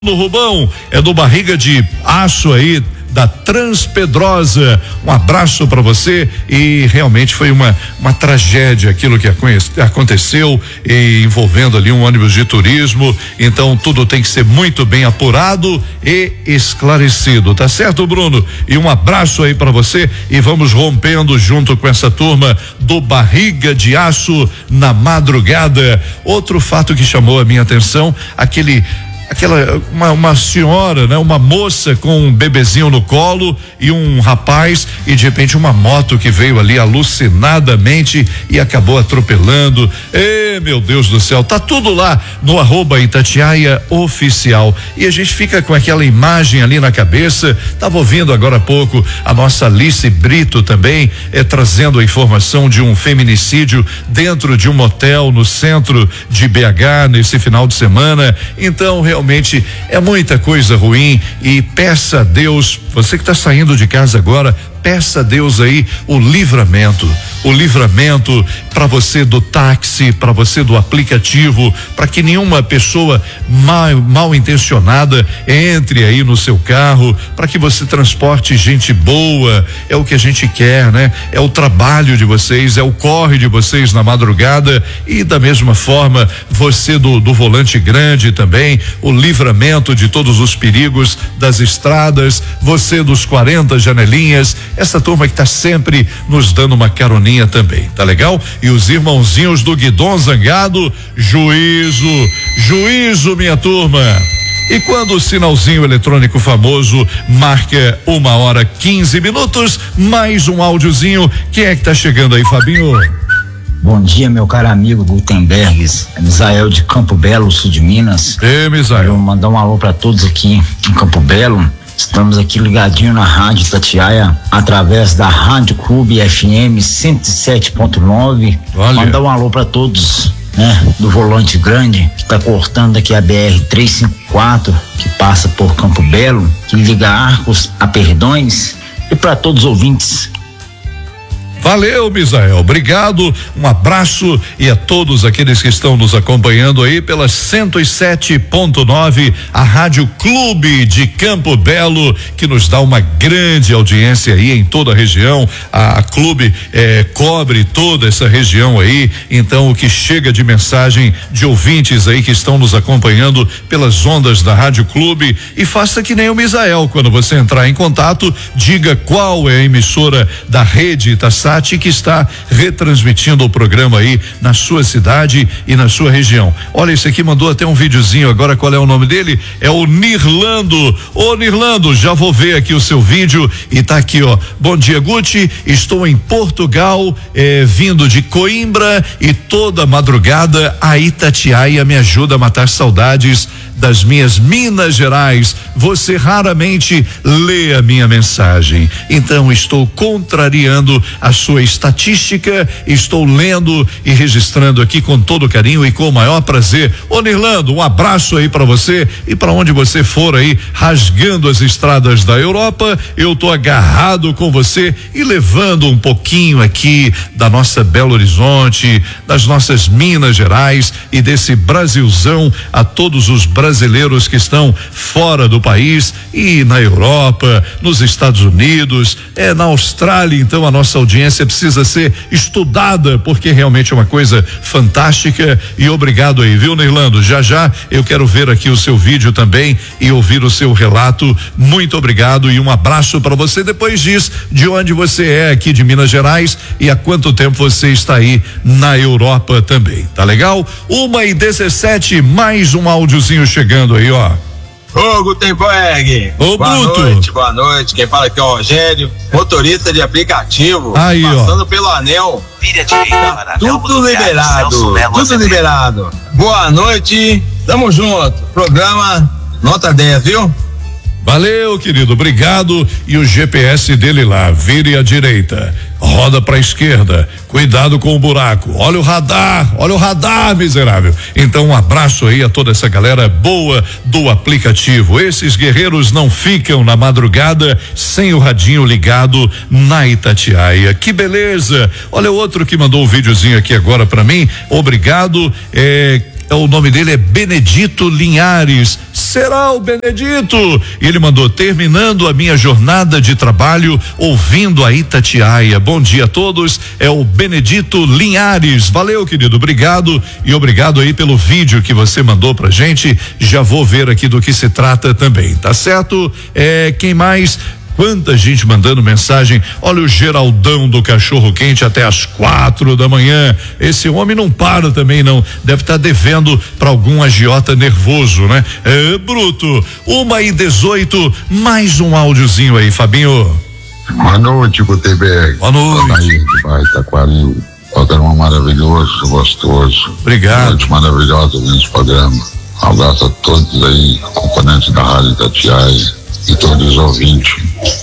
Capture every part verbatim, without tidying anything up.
No Rubão, é do Barriga de Aço aí, da Transpedrosa. Um abraço para você. E realmente foi uma uma tragédia aquilo que aconteceu, e envolvendo ali um ônibus de turismo. Então tudo tem que ser muito bem apurado e esclarecido, tá certo, Bruno? E um abraço aí para você, e vamos rompendo junto com essa turma do Barriga de Aço na madrugada. Outro fato que chamou a minha atenção, aquele aquela uma, uma senhora, né, uma moça com um bebezinho no colo e um rapaz, e de repente uma moto que veio ali alucinadamente e acabou atropelando. Ê, meu Deus do céu, tá tudo lá no arroba Itatiaia Oficial, e a gente fica com aquela imagem ali na cabeça. Tava ouvindo agora há pouco a nossa Alice Brito também é trazendo a informação de um feminicídio dentro de um motel no centro de B H nesse final de semana. Então realmente Realmente é muita coisa ruim, e peça a Deus, você que está saindo de casa agora, peça a Deus aí o livramento, o livramento para você do táxi, para você do aplicativo, para que nenhuma pessoa mal, mal intencionada entre aí no seu carro, para que você transporte gente boa. É o que a gente quer, né? É o trabalho de vocês, é o corre de vocês na madrugada, e da mesma forma você do, do volante grande também, o livramento de todos os perigos das estradas, você dos quarenta janelinhas, essa turma que tá sempre nos dando uma caroninha também, tá legal? E os irmãozinhos do Guidon Zangado, juízo, juízo, minha turma. E quando o sinalzinho eletrônico famoso marca uma hora quinze minutos, mais um áudiozinho. Quem é que tá chegando aí, Fabinho? Bom dia, meu caro amigo Gutenberg, Misael de Campo Belo, sul de Minas. Ei, Misael. Quero mandar um alô para todos aqui em Campo Belo. Estamos aqui ligadinho na Rádio Itatiaia, através da Rádio Clube F M cento e sete ponto nove. Mandar um alô para todos, né, do Volante Grande, que está cortando aqui a B R trezentos e cinquenta e quatro, que passa por Campo Belo, que liga Arcos a Perdões, e para todos os ouvintes. Valeu, Misael, obrigado, um abraço, e a todos aqueles que estão nos acompanhando aí pela cento e sete ponto nove, a Rádio Clube de Campo Belo, que nos dá uma grande audiência aí em toda a região. A, a Clube eh, cobre toda essa região aí, então o que chega de mensagem de ouvintes aí que estão nos acompanhando pelas ondas da Rádio Clube, e faça que nem o Misael, quando você entrar em contato, diga qual é a emissora da rede Itaçá que está retransmitindo o programa aí na sua cidade e na sua região. Olha, esse aqui mandou até um videozinho agora. Qual é o nome dele? É o Nirlando. Ô Nirlando, já vou ver aqui o seu vídeo, e tá aqui, ó. Bom dia, Guti, estou em Portugal, eh, vindo de Coimbra, e toda madrugada a Itatiaia me ajuda a matar saudades das minhas Minas Gerais. Você raramente lê a minha mensagem, então estou contrariando a sua estatística, estou lendo e registrando aqui com todo carinho e com o maior prazer. Ô Nirlando, um abraço aí para você, e para onde você for aí rasgando as estradas da Europa, eu tô agarrado com você e levando um pouquinho aqui da nossa Belo Horizonte, das nossas Minas Gerais e desse Brasilzão a todos os brasileiros brasileiros que estão fora do país, e na Europa, nos Estados Unidos, é na Austrália. Então a nossa audiência precisa ser estudada, porque realmente é uma coisa fantástica. E obrigado aí, viu, Nirlando? Já já eu quero ver aqui o seu vídeo também e ouvir o seu relato. Muito obrigado, e um abraço para você. Depois diz de onde você é aqui de Minas Gerais e há quanto tempo você está aí na Europa também, tá legal? Uma e dezessete, mais um áudiozinho chegando aí, ó. Ô, Gutenberg. Ô, boa Bruto. noite, boa noite. Quem fala aqui é o Rogério, motorista de aplicativo. Aí, passando ó. pelo anel. Vire à direita, Tá tudo liberado, tudo liberado. Boa noite, tamo junto. Programa nota dez, viu? Valeu, querido, obrigado. E o G P S dele lá, vire à direita, roda pra esquerda, cuidado com o buraco, olha o radar, olha o radar, miserável. Então um abraço aí a toda essa galera boa do aplicativo. Esses guerreiros não ficam na madrugada sem o radinho ligado na Itatiaia. Que beleza. Olha o outro que mandou o um videozinho aqui agora pra mim, obrigado. É, o nome dele é Benedito Linhares, será o Benedito. E ele mandou: terminando a minha jornada de trabalho, ouvindo a Itatiaia. Bom dia a todos, é o Benedito Linhares. Valeu, querido, obrigado e obrigado aí pelo vídeo que você mandou pra gente. Já vou ver aqui do que se trata também, tá certo? É, quem mais? Quanta gente mandando mensagem. Olha o Geraldão do Cachorro Quente até às quatro da manhã. Esse homem não para também, não. Deve estar tá devendo para algum agiota nervoso, né? É bruto. Uma e dezoito, mais um áudiozinho aí, Fabinho. Boa noite, Gutenberg. Boa noite. Aí, de bairro Taquaril. Programa maravilhoso, gostoso. Obrigado. Noite maravilhosa nesse programa. Um abraço a todos aí, componentes da Rádio Itatiaia. E todos os ouvintes.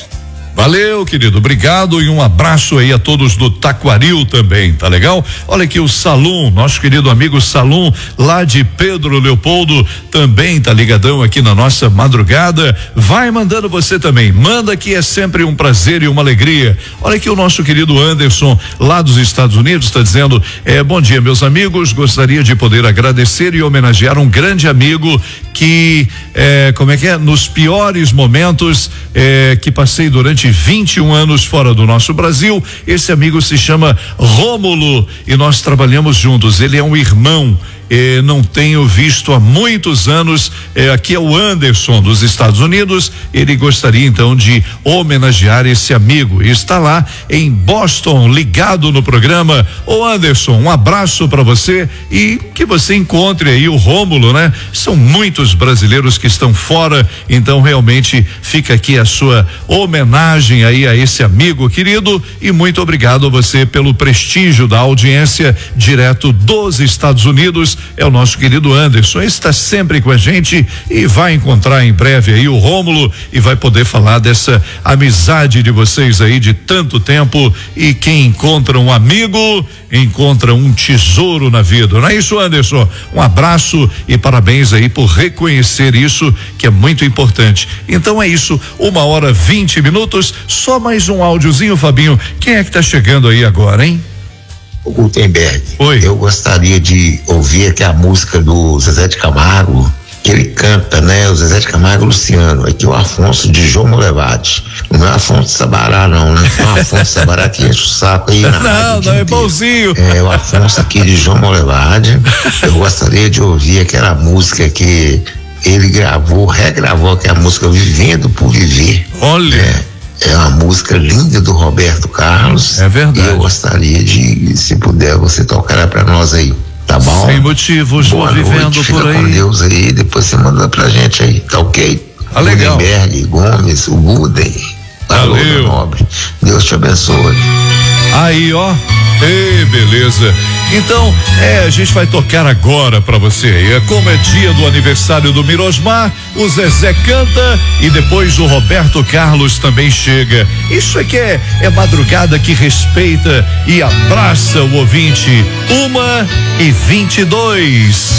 Valeu, querido, obrigado e um abraço aí a todos do Taquaril também, tá legal? Olha aqui o Salum, nosso querido amigo Salum, lá de Pedro Leopoldo, também tá ligadão aqui na nossa madrugada. Vai mandando você também, manda que é sempre um prazer e uma alegria. Olha aqui o nosso querido Anderson, lá dos Estados Unidos, tá dizendo: é, bom dia, meus amigos, gostaria de poder agradecer e homenagear um grande amigo que, é, como é que é? Nos piores momentos é, que passei durante vinte e um anos fora do nosso Brasil, esse amigo se chama Rômulo e nós trabalhamos juntos. Ele é um irmão. Eh, não tenho visto há muitos anos. Eh, aqui é o Anderson dos Estados Unidos. Ele gostaria então de homenagear esse amigo. Está lá em Boston, ligado no programa. Ô Anderson, um abraço para você e que você encontre aí o Rômulo, né? São muitos brasileiros que estão fora, então realmente fica aqui a sua homenagem aí a esse amigo querido e muito obrigado a você pelo prestígio da audiência direto dos Estados Unidos. É o nosso querido Anderson, ele está sempre com a gente e vai encontrar em breve aí o Rômulo e vai poder falar dessa amizade de vocês aí de tanto tempo. E quem encontra um amigo encontra um tesouro na vida, não é isso, Anderson? Um abraço e parabéns aí por reconhecer isso, que é muito importante. Então é isso, uma hora vinte minutos, só mais um áudiozinho, Fabinho. Quem é que tá chegando aí agora, hein? Gutenberg, Oi. Eu gostaria de ouvir aqui a música do Zezé de Camargo, que ele canta, né? O Zezé de Camargo e o Luciano. Aqui o Afonso de João Molevade. Não é Afonso Sabará, não, né? Não é Afonso Sabará que enche o saco aí na Não, rádio, não, é bonzinho. É o Afonso aqui de João Molevade. Eu gostaria de ouvir aquela música que ele gravou, regravou, que é a música Vivendo por Viver. Olha. É. É uma música linda do Roberto Carlos. É verdade. E eu gostaria de, se puder, você tocar pra nós aí, tá bom? Sem motivos, vou vivendo noite, por fica aí. com Deus aí, depois você manda pra gente aí, tá ok? Ah, legal. Gutenberg, Gomes, o Guden. Valeu. Nobre. Deus te abençoe. Aí, ó. Ei, beleza. Então, é, a gente vai tocar agora pra você. É como é dia do aniversário do Mirosmar, o Zezé canta e depois o Roberto Carlos também chega. Isso é que é, é madrugada que respeita e abraça o ouvinte. Uma e vinte e dois.